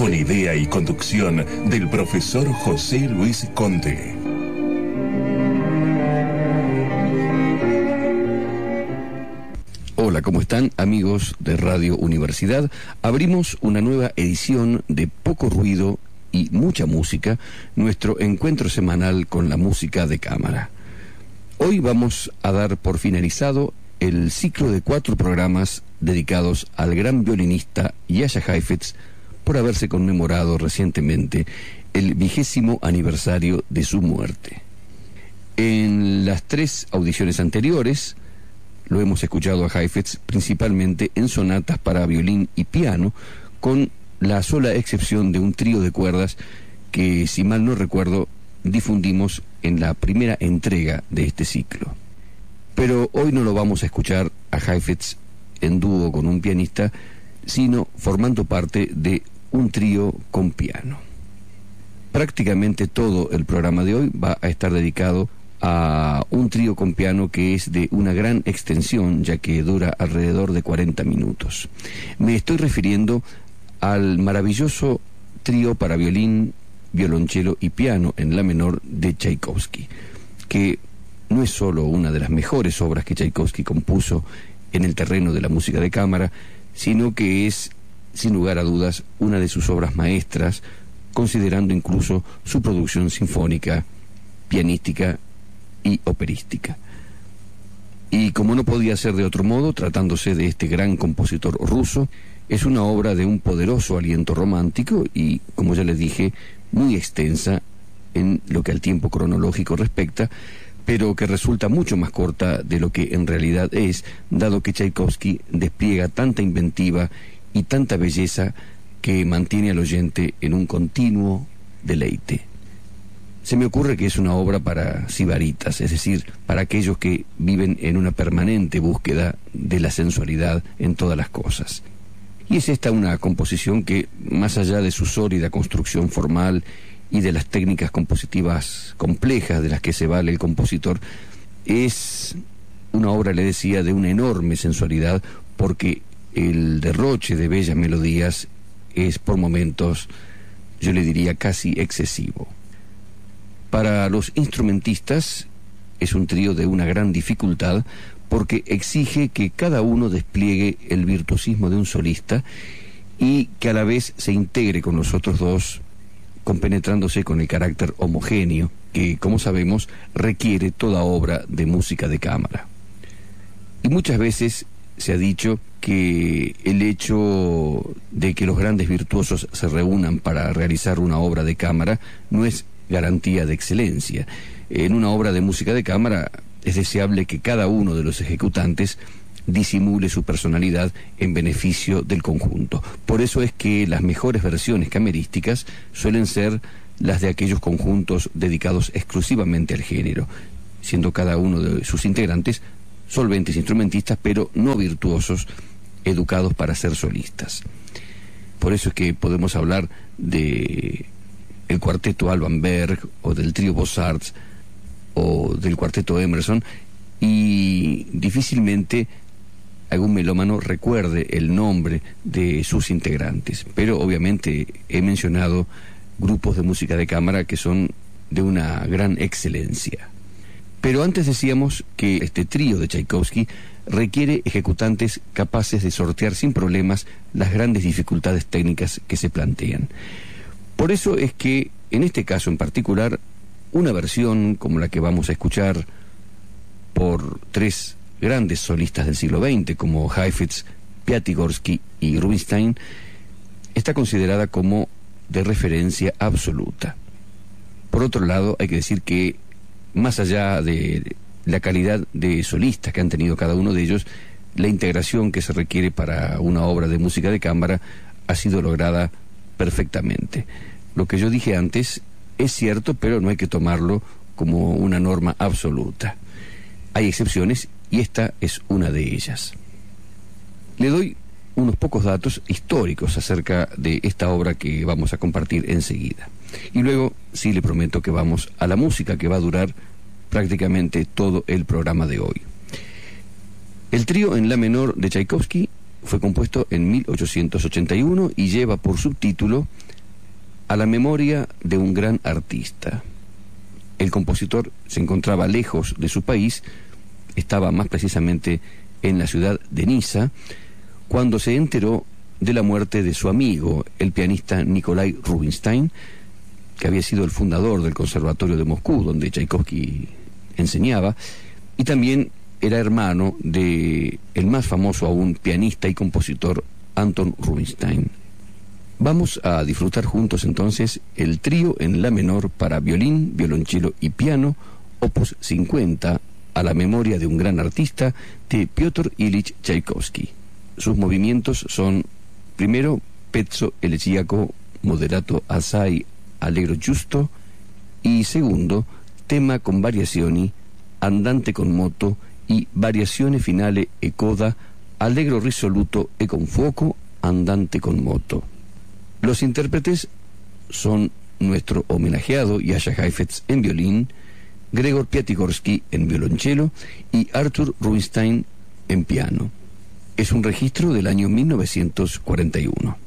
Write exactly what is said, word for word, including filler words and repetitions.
con idea y conducción del profesor José Luis Conte. Hola, ¿cómo están, amigos de Radio Universidad? Abrimos una nueva edición de Poco Ruido y Mucha Música, nuestro encuentro semanal con la música de cámara. Hoy vamos a dar por finalizado el ciclo de cuatro programas dedicados al gran violinista Jascha Heifetz por haberse conmemorado recientemente el vigésimo aniversario de su muerte. En las tres audiciones anteriores lo hemos escuchado a Heifetz principalmente en sonatas para violín y piano, con la sola excepción de un trío de cuerdas que, si mal no recuerdo, difundimos en la primera entrega de este ciclo. Pero hoy no lo vamos a escuchar a Heifetz en dúo con un pianista, sino formando parte de un trío con piano. Prácticamente todo el programa de hoy va a estar dedicado a un trío con piano que es de una gran extensión, ya que dura alrededor de cuarenta minutos. Me estoy refiriendo al maravilloso trío para violín, violonchelo y piano en la menor de Tchaikovsky, que no es solo una de las mejores obras que Tchaikovsky compuso en el terreno de la música de cámara, sino que es, sin lugar a dudas, una de sus obras maestras, considerando incluso su producción sinfónica, pianística y operística. Y como no podía ser de otro modo, tratándose de este gran compositor ruso, es una obra de un poderoso aliento romántico y, como ya les dije, muy extensa en lo que al tiempo cronológico respecta, pero que resulta mucho más corta de lo que en realidad es, dado que Tchaikovsky despliega tanta inventiva y tanta belleza que mantiene al oyente en un continuo deleite. Se me ocurre que es una obra para sibaritas, es decir, para aquellos que viven en una permanente búsqueda de la sensualidad en todas las cosas. Y es esta una composición que, más allá de su sólida construcción formal y de las técnicas compositivas complejas de las que se vale el compositor, es una obra, le decía, de una enorme sensualidad, porque el derroche de bellas melodías es por momentos, yo le diría, casi excesivo. Para los instrumentistas es un trío de una gran dificultad, porque exige que cada uno despliegue el virtuosismo de un solista y que a la vez se integre con los otros dos, compenetrándose con el carácter homogéneo que, como sabemos, requiere toda obra de música de cámara. Y muchas veces se ha dicho que el hecho de que los grandes virtuosos se reúnan para realizar una obra de cámara no es garantía de excelencia. En una obra de música de cámara es deseable que cada uno de los ejecutantes disimule su personalidad en beneficio del conjunto. Por eso es que las mejores versiones camerísticas suelen ser las de aquellos conjuntos dedicados exclusivamente al género, siendo cada uno de sus integrantes solventes instrumentistas, pero no virtuosos, educados para ser solistas. Por eso es que podemos hablar de el cuarteto Alban Berg, o del trío Bossarts, o del cuarteto Emerson, y difícilmente algún melómano recuerde el nombre de sus integrantes. Pero obviamente he mencionado grupos de música de cámara que son de una gran excelencia. Pero antes decíamos que este trío de Tchaikovsky requiere ejecutantes capaces de sortear sin problemas las grandes dificultades técnicas que se plantean. Por eso es que, en este caso en particular, una versión como la que vamos a escuchar por tres grandes solistas del siglo veinte, como Heifetz, Piatigorsky y Rubinstein, está considerada como de referencia absoluta. Por otro lado, hay que decir que, más allá de la calidad de solistas que han tenido cada uno de ellos, la integración que se requiere para una obra de música de cámara ha sido lograda perfectamente. Lo que yo dije antes es cierto, pero no hay que tomarlo como una norma absoluta. Hay excepciones y esta es una de ellas. Le doy unos pocos datos históricos acerca de esta obra que vamos a compartir enseguida. Y luego sí le prometo que vamos a la música, que va a durar prácticamente todo el programa de hoy. El trío en la menor de Tchaikovsky fue compuesto en mil ochocientos ochenta y uno y lleva por subtítulo a la memoria de un gran artista. El compositor se encontraba lejos de su país, estaba más precisamente en la ciudad de Niza, cuando se enteró de la muerte de su amigo, el pianista Nikolai Rubinstein, que había sido el fundador del Conservatorio de Moscú, donde Tchaikovsky enseñaba, y también era hermano de el más famoso aún pianista y compositor Anton Rubinstein. Vamos a disfrutar juntos entonces el trío en la menor para violín, violonchelo y piano, opus cincuenta, a la memoria de un gran artista, de Piotr Ilich Tchaikovsky. Sus movimientos son, primero, pezzo elegiaco moderato assai allegro giusto, y segundo, tema con variazioni, andante con moto y variazione finale e coda, allegro risoluto e con fuoco, andante con moto. Los intérpretes son nuestro homenajeado Jascha Heifetz en violín, Gregor Piatigorsky en violonchelo y Arthur Rubinstein en piano. Es un registro del año mil novecientos cuarenta y uno.